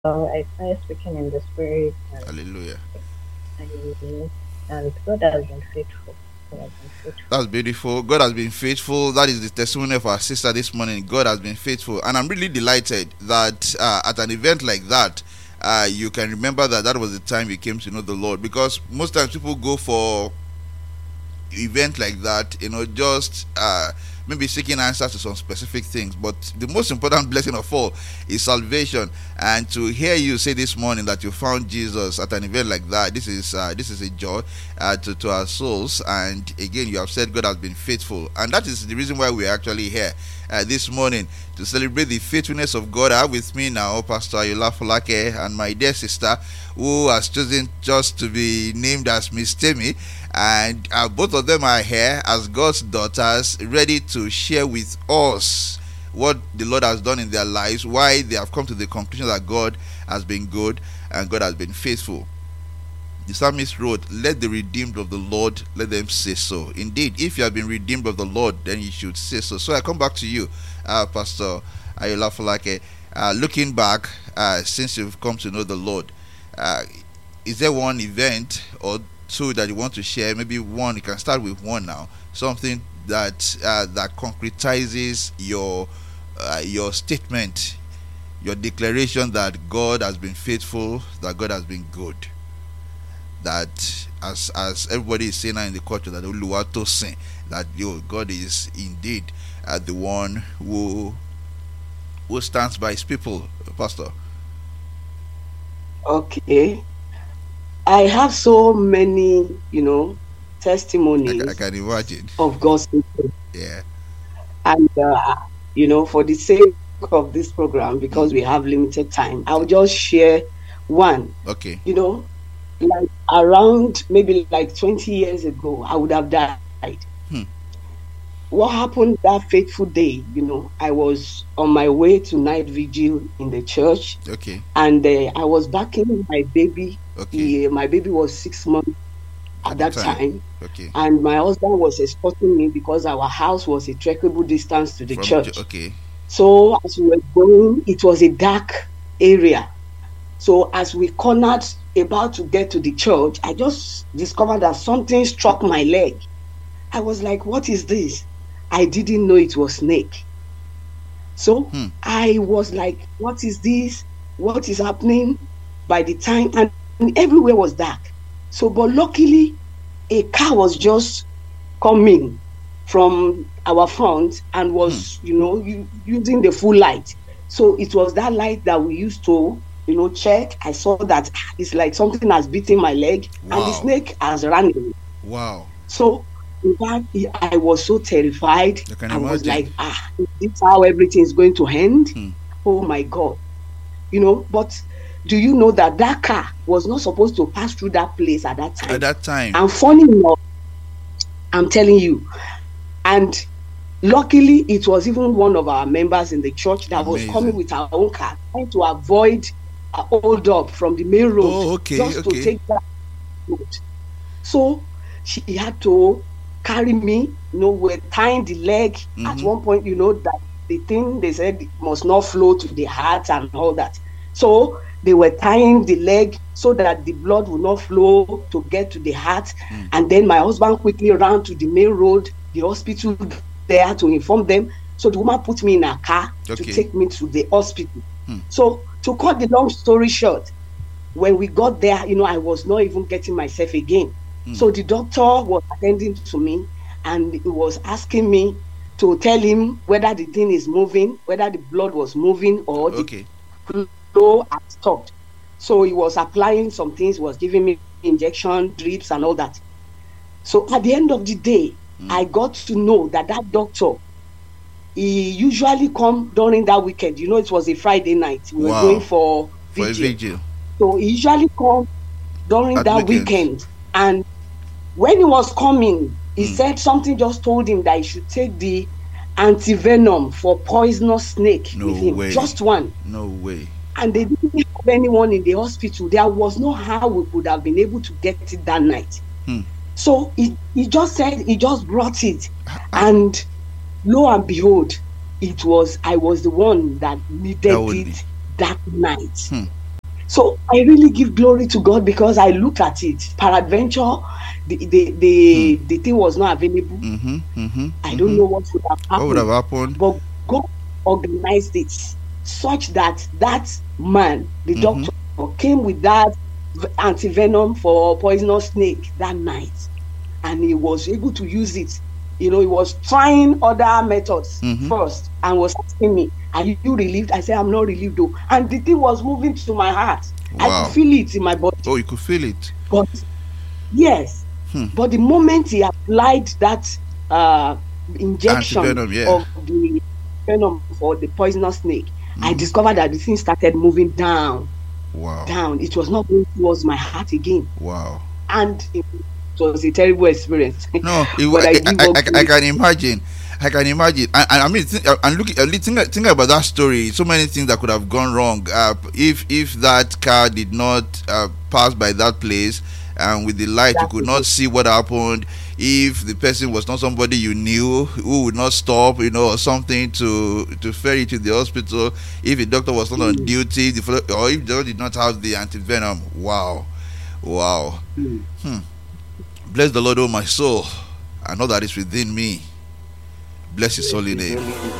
I started speaking in the spirit, Hallelujah. and and God has been faithful. He has been That's faithful. beautiful. God has been faithful. That is the testimony of our sister this morning. God has been faithful. And I'm really delighted that at an event like that, you can remember that that was the time you came to know the Lord. Because most times people go for event like that, just maybe seeking answers to some specific things. But the most important blessing of all is salvation. And to hear you say this morning that you found Jesus at an event like that, this is a joy to our souls. And again, you have said God has been faithful, and that is the reason why we are actually here this morning to celebrate the faithfulness of God. I have with me now Pastor Ayola Folake and my dear sister, who has chosen just to be named as Miss Temi, and both of them are here as God's daughters, ready to share with us what the Lord has done in their lives, why they have come to the conclusion that God has been good and God has been faithful. The psalmist wrote, "Let the redeemed of the Lord, let them say so." Indeed, if you have been redeemed of the Lord, then you should say so. So I come back to you, Pastor Ayola Folake. Looking back, since you've come to know the Lord, uh, is there one event or two that you want to share? Maybe one. You can start with one now. Something that concretizes your statement, your declaration that God has been faithful, that God has been good, that as everybody is saying now in the culture, that Oluwato sing, that God is indeed the one who stands by his people, Pastor. Okay. I have so many, I testimonies can imagine. of God's faithfulness. Yeah. And, for the sake of this program, because Mm. we have limited time, I'll just share one. Okay. You know, like around maybe like 20 years ago, I would have died. Hmm. What happened that fateful day? I was on my way to night vigil in the church, Okay. and I was backing my baby. Okay. My baby was 6 months At at the that time. time, Okay. and my husband was escorting me because our house was a trekkable distance to the church. Okay. So as we were going, it was a dark area. So as we cornered about to get to the church, I just discovered that something struck my leg. I was like, what is this? I didn't know it was snake. So Hmm. I was like, what is this? What is happening? By the time, and everywhere was dark. So, but luckily, a car was just coming from our front and Hmm. was, using the full light. So it was that light that we used to, check. I saw that it's like something has beaten my leg, and the Wow. snake has run away. Wow. So in fact, I was so terrified. I can I was imagine. like, is this how everything is going to end? Hmm. Oh my God. But do you know that that car was not supposed to pass through that place at that At time? that time. And funny enough, I'm telling you, and luckily, it was even one of our members in the church that was coming Amazing. with our own car, trying to avoid a hold up from the main road Oh, okay. just to Okay. take that road. So she had to carry me. We're tying the leg at Mm-hmm. one point, that the thing they said must not flow to the heart and all that. So they were tying the leg so that the blood would not flow to get to the heart. Hmm. And then my husband quickly ran to the main road, the hospital there, to inform them. So the woman put me in a car to Okay. take me to the hospital. Hmm. So to cut the long story short, when we got there, I was not even getting myself again. Hmm. So the doctor was attending to me, and he was asking me to tell him whether the thing is moving, whether the blood was moving or the Okay. flow had stopped. So he was applying some things, was giving me injection, drips, and all that. So at the end of the day, Hmm. I got to know that doctor, he usually come during that weekend. It was a Friday night. We were going Wow. for For a vigil. vigil So he usually come during at that weekends. weekend. And when he was coming, he Hmm. said something just told him that he should take the antivenom for poisonous snake No with him, way. just one. No way. And they didn't have anyone in the hospital. There was no how we could have been able to get it that night. Hmm. So he just said he just brought it. Ah, And lo and behold, I was the one that that needed would it be. that night. Hmm. So I really give glory to God because I looked at it. Peradventure, the thing was not available. I don't know what would have happened. What would have happened? But God organized it such that that man, the doctor, came with that antivenom for poisonous snake that night, and he was able to use it. He was trying other methods first and was asking me, "Are you relieved?" I said, "I'm not relieved though." And the thing was moving to my heart. Wow. I could feel it in my body. Oh, you could feel it. But yes, but the moment he applied that injection Antivenom, of the venom for the poisonous snake, I discovered that the thing started moving down. Wow. Down. It was not going towards my heart again. Wow. And it was a terrible experience. No, I can imagine. I can imagine. I mean, I'm thinking about that story. So many things that could have gone wrong if that car did not pass by that place, and with the light you could not see what happened. If the person was not somebody you knew who would not stop, or something to ferry you to the hospital. If the doctor was not on duty, or if the doctor did not have the antivenom. Wow. Bless the Lord, oh my soul, and all that is within me. Bless his holy name.